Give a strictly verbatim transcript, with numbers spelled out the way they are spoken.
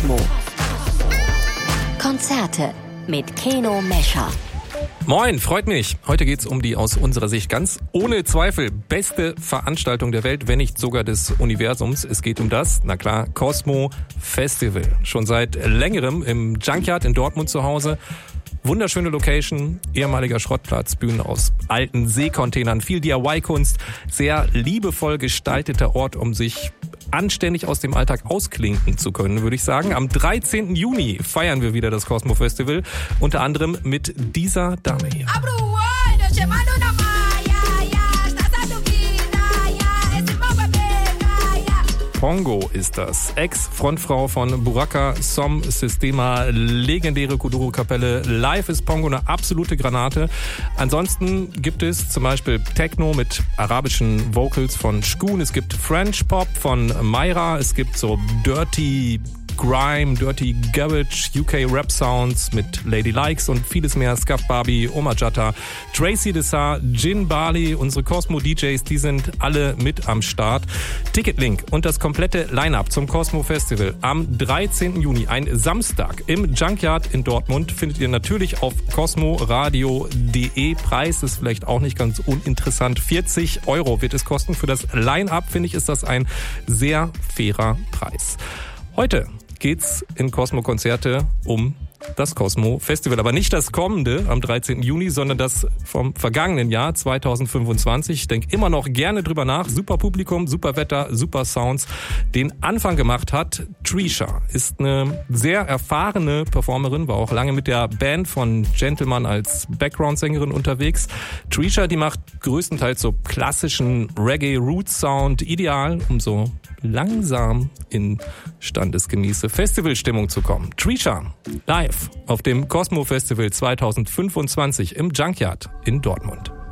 Cosmo. Konzerte mit Keno Mescher. Moin, freut mich. Heute geht's um die aus unserer Sicht ganz ohne Zweifel beste Veranstaltung der Welt, wenn nicht sogar des Universums. Es geht um das, na klar, Cosmo Festival. Schon seit längerem im Junkyard in Dortmund zu Hause. Wunderschöne Location, ehemaliger Schrottplatz, Bühnen aus alten Seekontainern, viel D I Y-Kunst, sehr liebevoll gestalteter Ort, um sich anständig aus dem Alltag ausklinken zu können, würde ich sagen. Am dreizehnten Juni feiern wir wieder das Cosmo Festival, unter anderem mit dieser Dame hier. Pongo ist das. Ex-Frontfrau von Buraka Som Systema, legendäre Kuduro-Kapelle. Live ist Pongo eine absolute Granate. Ansonsten gibt es zum Beispiel Techno mit arabischen Vocals von Shkun. Es gibt French Pop von Mayra. Es gibt so Dirty Grime, Dirty Garage, U K Rap Sounds mit Lady Likes und vieles mehr. Scuff Barbie, Omar Jatta, Tracy Dessart, Gin Barley, unsere Cosmo D Js, die sind alle mit am Start. Ticketlink und das komplette Line-Up zum Cosmo Festival am dreizehnten Juni, ein Samstag im Junkyard in Dortmund, findet ihr natürlich auf cosmoradio punkt de. Preis ist vielleicht auch nicht ganz uninteressant. vierzig Euro wird es kosten. Für das Line-Up, finde ich, ist das ein sehr fairer Preis. Heute geht's in Cosmo Konzerte um das Cosmo Festival. Aber nicht das kommende am dreizehnten Juni, sondern das vom vergangenen Jahr zweitausendfünfundzwanzig. Ich denke immer noch gerne drüber nach. Super Publikum, super Wetter, super Sounds. Den Anfang gemacht hat Trisha. Ist eine sehr erfahrene Performerin, war auch lange mit der Band von Gentleman als Background-Sängerin unterwegs. Trisha, die macht größtenteils so klassischen Reggae-Roots-Sound, ideal, um so langsam in standesgemäße Festivalstimmung zu kommen. Trisha, live auf dem Cosmo Festival zweitausendfünfundzwanzig im Junkyard in Dortmund.